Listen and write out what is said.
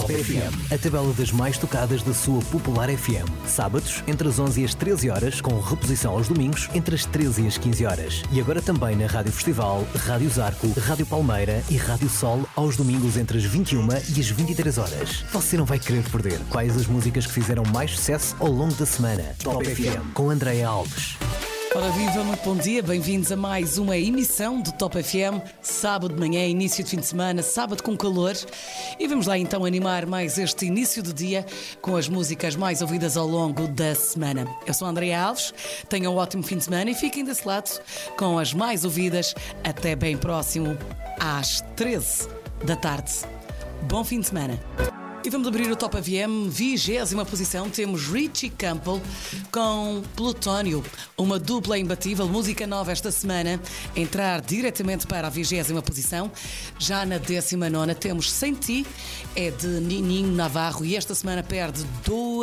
Top FM, a tabela das mais tocadas da sua popular FM. Sábados, entre as 11 e as 13 horas, com reposição aos domingos, entre as 13 e as 15 horas. E agora também na Rádio Festival, Rádio Zarco, Rádio Palmeira e Rádio Sol, aos domingos entre as 21 e as 23 horas. Você não vai querer perder quais as músicas que fizeram mais sucesso ao longo da semana. Top FM, com Andréa Alves. Ora viva, muito bom dia, bem-vindos a mais uma emissão do Top FM, sábado de manhã, início de fim de semana, sábado com calor, e vamos lá então animar mais este início do dia com as músicas mais ouvidas ao longo da semana. Eu sou a Andréa Alves, tenham um ótimo fim de semana e fiquem desse lado com as mais ouvidas até bem próximo às 13 da tarde. Bom fim de semana. E vamos abrir o Top FM, 20ª posição, temos Richie Campbell com Plutónio, uma dupla imbatível, música nova esta semana, entrar diretamente para a 20ª posição. Já na 19ª temos Sem Ti, é de Nininho Navarro, e esta semana perde 2